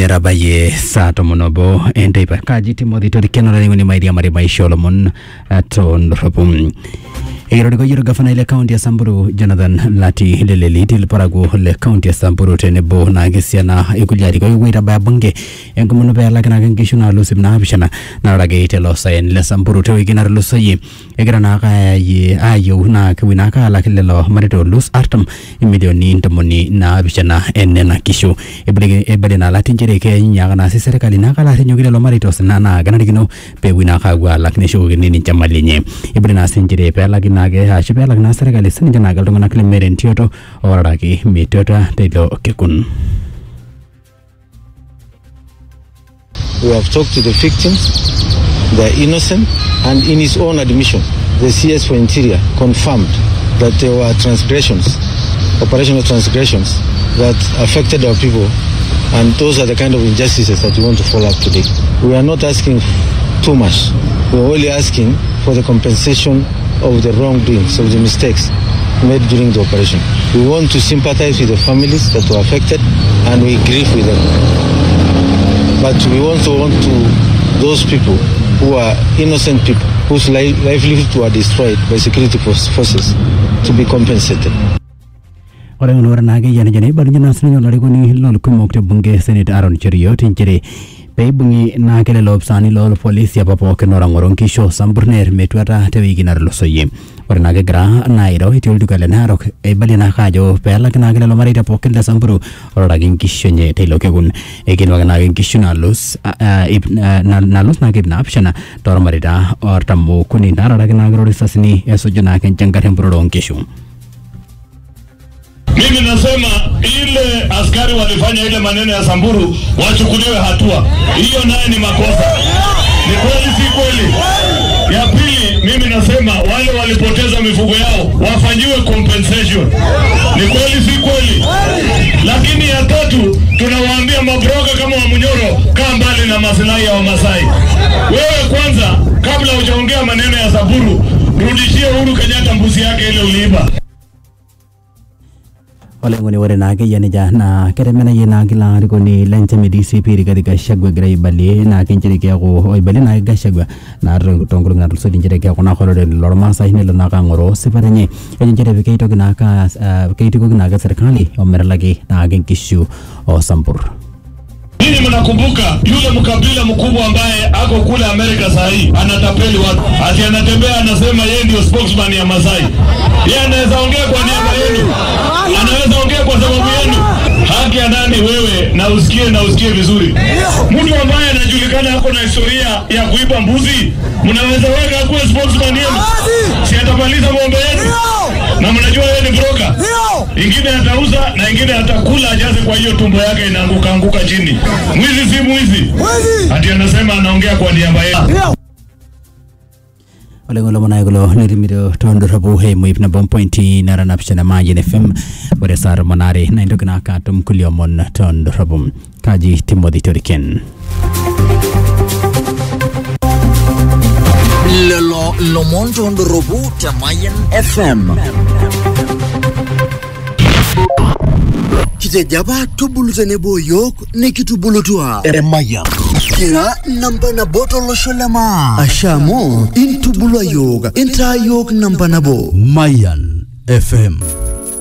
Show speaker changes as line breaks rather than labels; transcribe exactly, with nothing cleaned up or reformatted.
Yarabaye sato monobo ende pa kaji Timothy Toriken ora ni mairi amari maisholomon aton robum Ero ko yoro gafana ile county ya Samburu Jonathan Lati leleli til parago le county ya Samburu tenebo na gesiana ikulyari ko wira ba bunge en komuno be ala kana ngishuna lusim na bishana na rage itelo sayen le Samburu to iginar lusoyi egra na ka ye ayo na kwina ka ala kello marito lus artam imilioni intamoni na bishana enena kishu ebele ebele na Lati jere ke nya kana si serikali na kala tinyo gilo marito sana na gana digino pe wina ka gwa lakne shu gini chamalinye ebele na sinjere pe ala nage ha shibe lag nasara gali sin jana gal dongana kle meren tioto ora ki mitota telo kekun.
We have talked to the victims. They are innocent, and in his own admission, the C S for Interior confirmed that there were transgressions, operational transgressions that affected our people, and those are the kind of injustices that we want to follow up today. We are not asking too much. We are only asking for the compensation of the wrongdoings, of the mistakes made during the operation. We want to sympathize with the families that were affected, and we grieve with them. But we also want to those people who are innocent people, whose li livelihoods were destroyed by security forces, to be compensated.
Ora unora nage yana jane barjana asnyo larigoni lol kumokte bunge Senate Aaron Cheruiyot injere pe bungi na kele lobsani lol police ya papo kenora ngoronki show Samburnner metwata tewiginar losoye ora nage gra nairo itul dugale narok e balina kajo pe ala kana kele lomarita pokel da Samburu ora dagin kishonye telo kegun egin waga nage kishuna lus na lus nage na optiona tor marita or tammo kuni nara dagina gro sasni esojuna ken jangar hembrodon kishu.
Mimi nasema ile askari walifanya ile maneno ya Samburu wachukuliwe hatua. Hiyo naye ni makosa. Ni kweli si kweli? Ya pili, mimi nasema wale walipoteza mifugo yao wafanyiwe compensation. Ni kweli si kweli? Lakini ya tatu, tunawaambia mabroga kama wa Munyoro, kaa mbali na maslahi ya Wamasai. Wewe kwanza, kabla hujaongea maneno ya Samburu, rudishie Uhuru Kenyatta mbuzi yake ile uliiba.
Ole ngoni wore nage yani ja na kere mena ye na gila riko ni lenche me D C P riga riga shagwe grai bali na kinjere ke ko oi bali na ga shagwe na ro tongol na so dinjere ke ko na kholo de lorma sa hine na ka ngoro se parenye enjere be ke to na ka ke to na ga serikali o mer lagi na gen kishu o Samburu.
Nini mnakumbuka yule mkabila mkubwa ambaye ako kule Amerika sahi anatapeli watu. Ati anatembea anasema yeye ndio spokesman ya Masai. Yeye anaweza ongea kwa niaba yenu. Anaweza ongea kwa sababu yenu. Haki ya nani wewe na usikie na usikie vizuri. Mtu ambaye anajulikana hapo na historia ya kuiba mbuzi, mnaweza weka kuwa spokesman yenu. Si atamaliza ng'ombe yenu. Na mnajua yeye ni broker. Ingine atauza na ingine atakula ajaze kwa hiyo tumbo yake inaanguka anguka chini. Mwizi si mwizi. Ati anasema anaongea kwa niaba yake.
Ole ngolo mona golo nirimiro tondo rabu he muip na bom pointi nara napshana maji F M bore sar monare na indogna katum kuliomon tondo rabu kaji Timothy Toriken.
Lelo lomon tondo rabu tamayan F M. Kite jaba tubulu tenebo yok ne kitubulu tuwa Emaya kira namba na boto lo sholema ashamo intubulu yok inta yok namba na bo
Mayan F M.